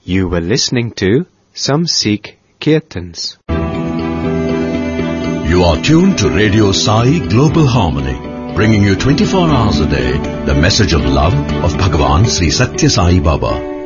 You were listening to some Sikh Kirtans. You are tuned to Radio Sai Global Harmony, bringing you 24 hours a day the message of love of Bhagavan Sri Satya Sai Baba.